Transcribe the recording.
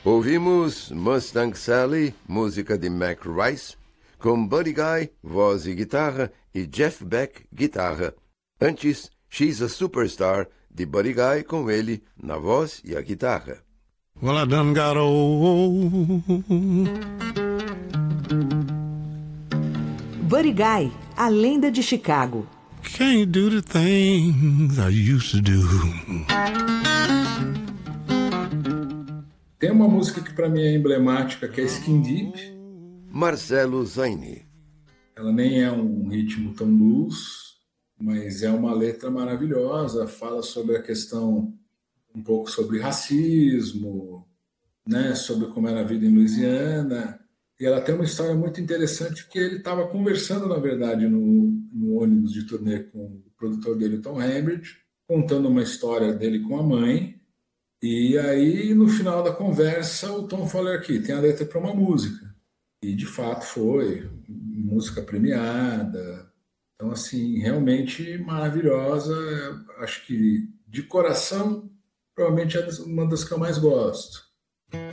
Ouvimos Mustang Sally, música de Mac Rice, com Buddy Guy, voz e guitarra, e Jeff Beck, guitarra. Antes, She's a Superstar, de Buddy Guy, com ele na voz e a guitarra. Well, I done got old. Buddy Guy, a lenda de Chicago. Can't do the things I used to do. Tem uma música que para mim é emblemática, que é Skin Deep. Marcelo Zaini. Ela nem é um ritmo tão blues, mas é uma letra maravilhosa, fala sobre a questão, um pouco sobre racismo, né, sobre como era a vida em Louisiana. E ela tem uma história muito interessante, porque ele estava conversando, na verdade, no ônibus de turnê com o produtor dele, Tom Hambridge, contando uma história dele com a mãe. E aí, no final da conversa, o Tom falou aqui, tem a letra para uma música. E, de fato, foi música premiada. Então, assim, realmente maravilhosa. Acho que, de coração, provavelmente é uma das que eu mais gosto.